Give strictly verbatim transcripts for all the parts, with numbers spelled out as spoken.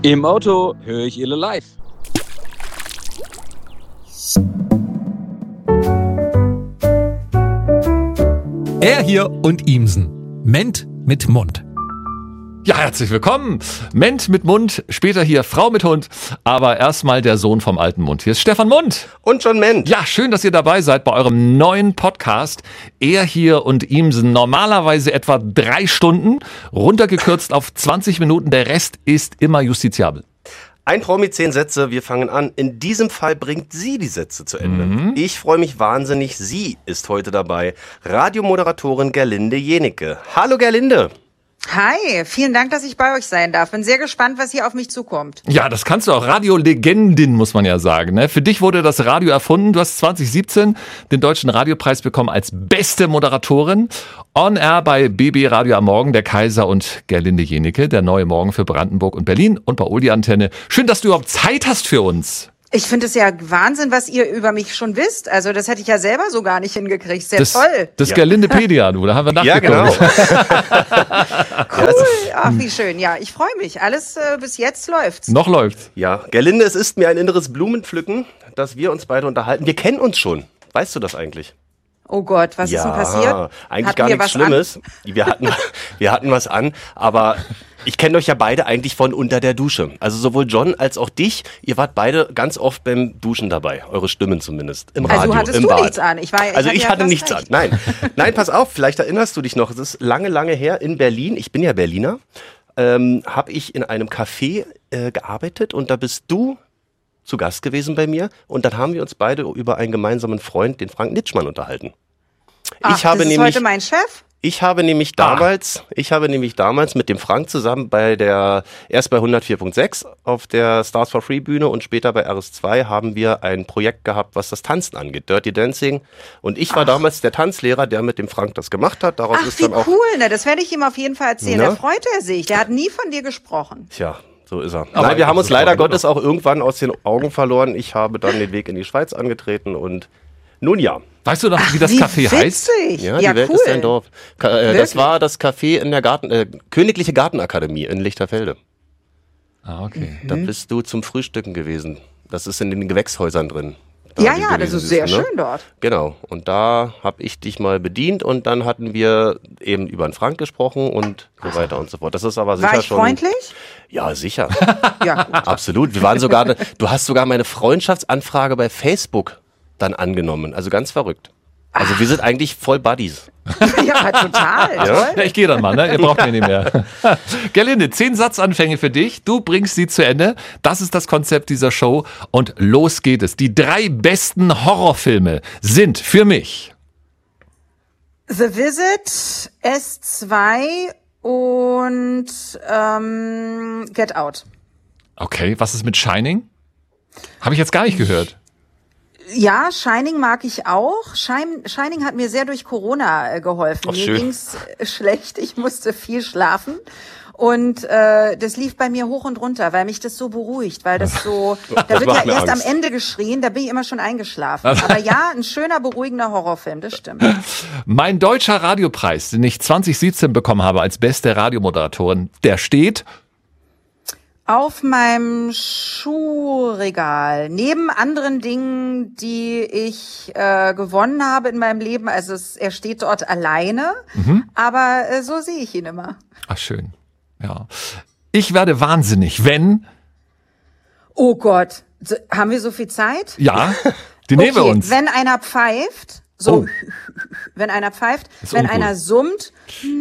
Im Auto höre ich Ille live. Er hier und Ihmsen. Ment mit Mund. Ja, herzlich willkommen. Ment mit Mund, später hier Frau mit Hund, aber erstmal der Sohn vom alten Mund. Hier ist Stefan Mund. Und John Ment. Ja, schön, dass ihr dabei seid bei eurem neuen Podcast. Er hier und Ihmsen. Normalerweise etwa drei Stunden, runtergekürzt auf zwanzig Minuten. Der Rest ist immer justiziabel. Ein Promi, zehn Sätze, wir fangen an. In diesem Fall bringt sie die Sätze zu Ende. Mhm. Ich freue mich wahnsinnig, sie ist heute dabei. Radiomoderatorin Gerlinde Jenike. Hallo Gerlinde. Hi, vielen Dank, dass ich bei euch sein darf. Bin sehr gespannt, was hier auf mich zukommt. Ja, das kannst du auch. Radiolegendin, muss man ja sagen. Ne? Für dich wurde das Radio erfunden. Du hast zwanzig siebzehn den Deutschen Radiopreis bekommen als beste Moderatorin. On Air bei B B Radio am Morgen, der Kaiser und Gerlinde Jenike, der neue Morgen für Brandenburg und Berlin und bei Uli Antenne. Schön, dass du überhaupt Zeit hast für uns. Ich finde es ja Wahnsinn, was ihr über mich schon wisst. Also das hätte ich ja selber so gar nicht hingekriegt. Sehr das, toll. Das ja. Gerlindepedia, du, da haben wir nachgeguckt. Ja, genau. Cool, ach wie schön. Ja, ich freue mich. Alles äh, bis jetzt läuft's. Noch läuft's. Ja, Gerlinde, es ist mir ein inneres Blumenpflücken, dass wir uns beide unterhalten. Wir kennen uns schon. Weißt du das eigentlich? Oh Gott, was ja, ist denn passiert? Eigentlich Hatten gar wir nichts was Schlimmes. Wir hatten, wir hatten was an, aber ich kenne euch ja beide eigentlich von unter der Dusche. Also sowohl John als auch dich, ihr wart beide ganz oft beim Duschen dabei. Eure Stimmen zumindest. Im Also Radio, hattest im du Bad. nichts an. Ich war, ich also hatte ich ja hatte fast nichts recht. an. Nein, nein, pass auf, vielleicht erinnerst du dich noch. Es ist lange, lange her in Berlin. Ich bin ja Berliner. Ähm, habe ich in einem Café äh, gearbeitet und da bist du zu Gast gewesen bei mir. Und dann haben wir uns beide über einen gemeinsamen Freund, den Frank Nitschmann, unterhalten. Ach, ich habe das ist nämlich, heute mein Chef? Ich habe nämlich damals, ich habe nämlich damals mit dem Frank zusammen bei der, erst bei hundertvier Komma sechs auf der Stars for Free Bühne und später bei R S zwei haben wir ein Projekt gehabt, was das Tanzen angeht, Dirty Dancing. Und ich war Ach. damals der Tanzlehrer, der mit dem Frank das gemacht hat. Daraus Ach, ist wie dann auch, cool. Ne? Das werde ich ihm auf jeden Fall erzählen. Na? Da freut er sich. Der hat nie von dir gesprochen. Tja, so ist er. Aber Nein, wir haben uns das ist leider Freunde Gottes auch irgendwann aus den Augen verloren. Ich habe dann den Weg in die Schweiz angetreten und nun ja. Weißt du noch, Ach, wie das wie Café heißt? witzig. Ja, Ja, die Welt cool. ist ein Dorf. Ka äh, das Wirklich? war das Café in der Garten, äh, Königliche Gartenakademie in Lichterfelde. Ah, okay. Da bist du zum Frühstücken gewesen. Das ist in den Gewächshäusern drin. Da Ja, die ja, das gewesen ist sehr bist, ne? schön dort. Genau. Und da habe ich dich mal bedient und dann hatten wir eben über den Frank gesprochen und so weiter und so fort. Das ist aber sicher War ich schon. freundlich? Ja, sicher. Ja, gut. Absolut. Wir waren sogar, du hast sogar meine Freundschaftsanfrage bei Facebook dann angenommen. Also ganz verrückt. Also wir sind eigentlich voll Buddies. Ja, total. Toll. Ja, ich gehe dann mal, ne? Ihr braucht mir nicht mehr. Gerlinde, zehn Satzanfänge für dich. Du bringst sie zu Ende. Das ist das Konzept dieser Show. Und los geht es. Die drei besten Horrorfilme sind für mich The Visit, S zwei und ähm, Get Out. Okay, was ist mit Shining? Habe ich jetzt gar nicht gehört. Ja, Shining mag ich auch. Shine, Shining hat mir sehr durch Corona äh, geholfen. Ach, mir schön. ging's äh, schlecht, ich musste viel schlafen. Und äh, das lief bei mir hoch und runter, weil mich das so beruhigt, weil das so, da Das wird ja macht mir erst Angst. am Ende geschrien, da bin ich immer schon eingeschlafen. Aber ja, ein schöner, beruhigender Horrorfilm, das stimmt. Mein deutscher Radiopreis, den ich zwanzig siebzehn bekommen habe als beste Radiomoderatorin, der steht Auf meinem Schuhregal, neben anderen Dingen, die ich äh, gewonnen habe in meinem Leben, also es, er steht dort alleine, Mhm. aber äh, so sehe ich ihn immer. Ach, schön. Ja. Ich werde wahnsinnig, wenn, Oh Gott, so, haben wir so viel Zeit? ja, die nehmen wir Okay, uns. wenn einer pfeift, so, Oh. wenn einer pfeift, Ist wenn uncool. einer summt,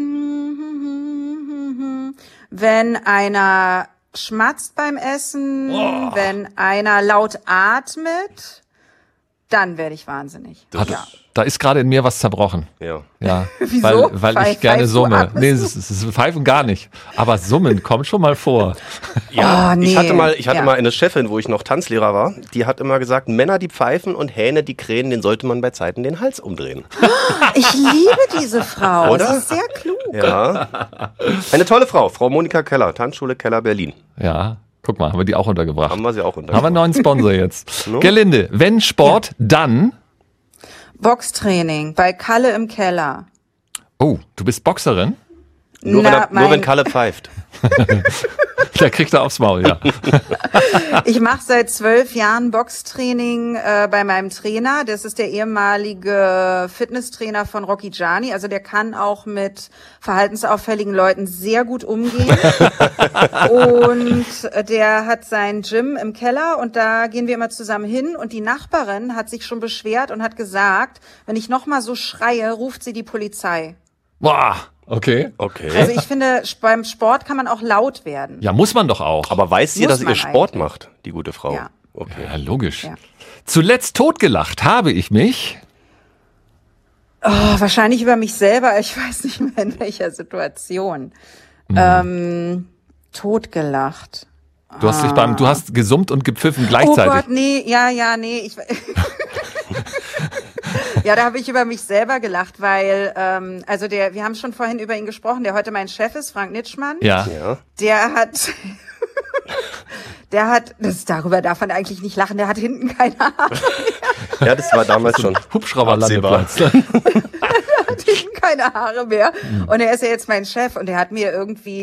wenn einer schmatzt beim Essen, Oh. wenn einer laut atmet, dann werde ich wahnsinnig. Ah, Ja. Da ist gerade in mir was zerbrochen. Ja. Ja, Wieso? weil, weil ich Pfeif- gerne pfeifst du summe. ab? Nee, es ist, es ist Pfeifen gar nicht. Aber Summen kommt schon mal vor. Ja, Oh, nee. ich hatte mal, ich hatte Ja. mal eine Chefin, wo ich noch Tanzlehrer war, die hat immer gesagt, Männer, die pfeifen und Hähne, die krähen, den sollte man bei Zeiten den Hals umdrehen. Ich liebe diese Frau. Oder? Das ist sehr klug. Ja. Eine tolle Frau, Frau Monika Keller, Tanzschule Keller Berlin. Ja, guck mal, haben wir die auch untergebracht. Haben wir sie auch unter. Haben wir einen neuen Sponsor jetzt. No? Gerlinde, wenn Sport, dann... Boxtraining bei Kalle im Keller. Oh, du bist Boxerin? Nur, wenn, Na, er, nur mein- wenn Kalle pfeift. Der kriegt er aufs Maul, ja. Ich mache seit zwölf Jahren Boxtraining äh, bei meinem Trainer. Das ist der ehemalige Fitnesstrainer von Rocky Gianni. Also der kann auch mit verhaltensauffälligen Leuten sehr gut umgehen. Und der hat sein Gym im Keller und da gehen wir immer zusammen hin. Und die Nachbarin hat sich schon beschwert und hat gesagt, wenn ich noch mal so schreie, ruft sie die Polizei. Boah, okay. Okay. Also ich finde, beim Sport kann man auch laut werden. Ja, muss man doch auch. Aber weiß sie, Muss dass ihr man Sport eigentlich. macht, die gute Frau? Ja. Okay. Ja, logisch. Ja. Zuletzt totgelacht habe ich mich. Oh, wahrscheinlich über mich selber. Ich weiß nicht mehr in welcher Situation. Mhm. Ähm, totgelacht. Du hast dich beim, du hast gesummt und gepfiffen gleichzeitig. Oh Gott, nee, ja, ja, nee. Ich, ja, da habe ich über mich selber gelacht, weil, ähm, also der, wir haben schon vorhin über ihn gesprochen, der heute mein Chef ist, Frank Nitschmann. Ja. Ja. Der hat, der hat, das, darüber darf man eigentlich nicht lachen, der hat hinten keine Haare. Ja, das war damals schon Hubschrauberlandeplatz. Der hat hinten keine Haare mehr. Und er ist ja jetzt mein Chef und er hat mir irgendwie